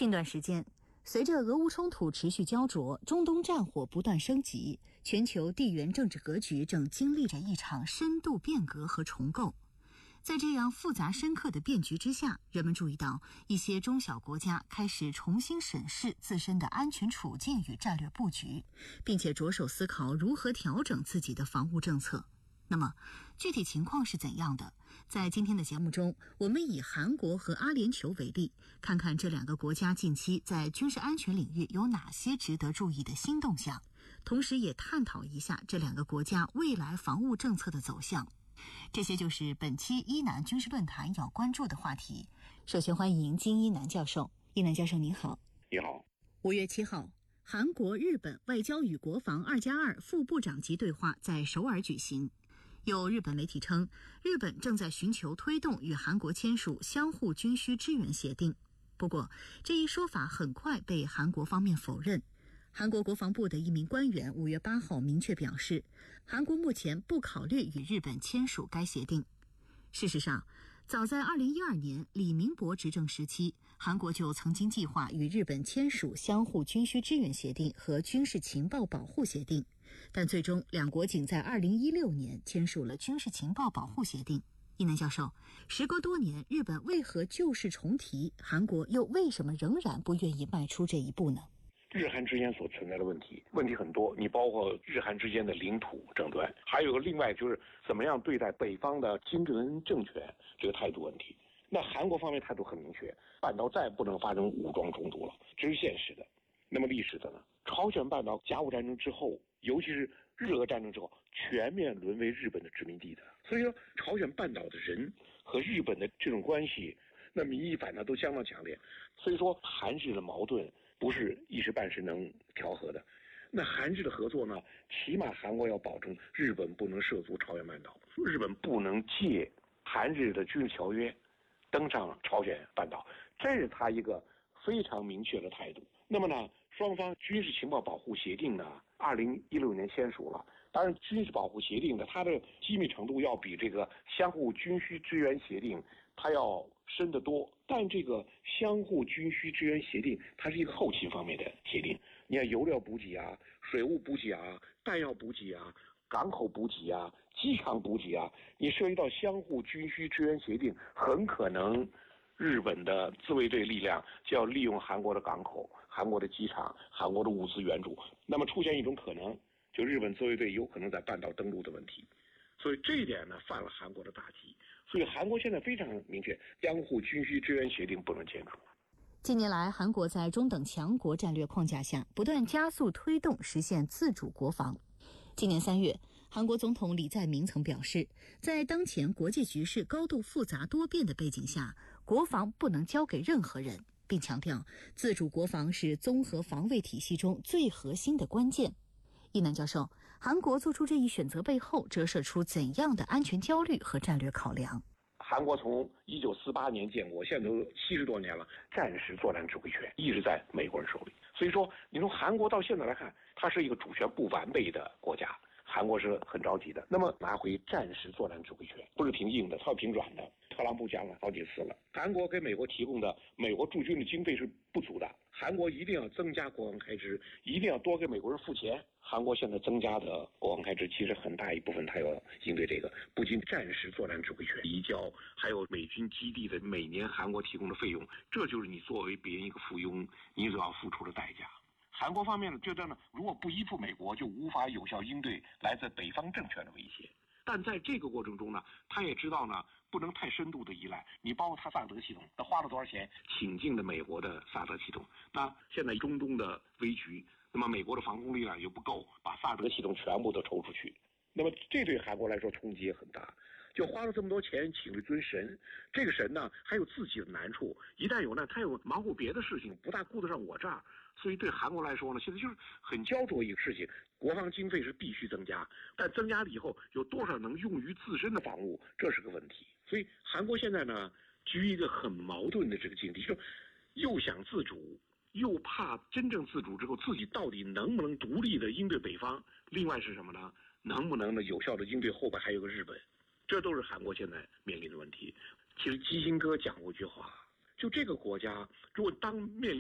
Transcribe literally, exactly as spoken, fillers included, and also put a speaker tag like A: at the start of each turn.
A: 近段时间，随着俄乌冲突持续焦灼，中东战火不断升级，全球地缘政治格局正经历着一场深度变革和重构。在这样复杂深刻的变局之下，人们注意到一些中小国家开始重新审视自身的安全处境与战略布局，并且着手思考如何调整自己的防务政策。那么具体情况是怎样的？在今天的节目中，我们以韩国和阿联酋为例，看看这两个国家近期在军事安全领域有哪些值得注意的新动向，同时也探讨一下这两个国家未来防务政策的走向。这些就是本期伊南军事论坛要关注的话题。首先欢迎金一南教授。一南教授您好。
B: 你好。
A: 五月七号，韩国、日本外交与国防二加二副部长级对话在首尔举行。有日本媒体称，日本正在寻求推动与韩国签署相互军需支援协定。不过，这一说法很快被韩国方面否认。韩国国防部的一名官员五月八号明确表示，韩国目前不考虑与日本签署该协定。事实上，早在二零一二年李明博执政时期，韩国就曾经计划与日本签署相互军需支援协定和军事情报保护协定，但最终两国仅在二零一六年签署了军事情报保护协定。一南教授，时隔多年，日本为何旧事重提？韩国又为什么仍然不愿意迈出这一步呢？
B: 日韩之间所存在的问题，问题很多，你包括日韩之间的领土争端，还有个另外就是怎么样对待北方的金正恩政权这个态度问题。那韩国方面态度很明确，半岛再不能发生武装冲突了，这是现实的。那么历史的呢？朝鲜半岛甲午战争之后，尤其是日俄战争之后，全面沦为日本的殖民地的。所以说，朝鲜半岛的人和日本的这种关系，那民意反弹都相当强烈。所以说，韩日的矛盾不是一时半时能调和的。那韩日的合作呢，起码韩国要保证日本不能涉足朝鲜半岛，日本不能借韩日的军事条约登上朝鲜半岛，这是他一个非常明确的态度。那么呢，双方军事情报保护协定呢，二零一六年签署了。当然，军事保护协定呢，它的机密程度要比这个相互军需支援协定它要深得多。但这个相互军需支援协定，它是一个后勤方面的协定。你看，油料补给啊、水务补给啊、弹药补给啊、港口补给啊、机场补给啊，你涉及到相互军需支援协定，很可能日本的自卫队力量就要利用韩国的港口、韩国的机场、韩国的物资援助，那么出现一种可能，就日本自卫队有可能在半岛登陆的问题。所以这一点呢，犯了韩国的大忌。所以韩国现在非常明确，相互军需支援协定不能签署。
A: 近年来，韩国在中等强国战略框架下，不断加速推动实现自主国防。今年三月，韩国总统李在明曾表示，在当前国际局势高度复杂多变的背景下，国防不能交给任何人，并强调自主国防是综合防卫体系中最核心的关键。一南教授，韩国做出这一选择背后折射出怎样的安全焦虑和战略考量？
B: 韩国从一九四八年建国，现在都七十多年了，战时作战指挥权一直在美国人手里。所以说，你从韩国到现在来看，它是一个主权不完备的国家，韩国是很着急的。那么拿回战时作战指挥权，不是凭硬的，它要凭软的。特朗普讲了好几次了，韩国给美国提供的美国驻军的经费是不足的，韩国一定要增加国防开支，一定要多给美国人付钱。韩国现在增加的国防开支，其实很大一部分它要应对这个，不仅战时作战指挥权移交，还有美军基地的每年韩国提供的费用，这就是你作为别人一个附庸，你所要付出的代价。韩国方面呢，觉得呢，如果不依附美国，就无法有效应对来自北方政权的威胁。但在这个过程中呢，他也知道呢，不能太深度的依赖。你包括他萨德系统，他花了多少钱请进的美国的萨德系统？那现在中东的危局，那么美国的防空力量又不够，把萨德系统全部都抽出去。那么这对韩国来说冲击也很大，就花了这么多钱请了尊神，这个神呢还有自己的难处，一旦有难，他又忙活别的事情，不大顾得上我这儿。所以对韩国来说呢，现在就是很焦灼一个事情，国防经费是必须增加，但增加了以后有多少能用于自身的防务，这是个问题。所以韩国现在呢居于一个很矛盾的这个境地，就又想自主，又怕真正自主之后自己到底能不能独立的应对北方，另外是什么呢？能不能呢有效的应对后边还有个日本，这都是韩国现在面临的问题。其实基辛格讲过一句话，就这个国家如果当面临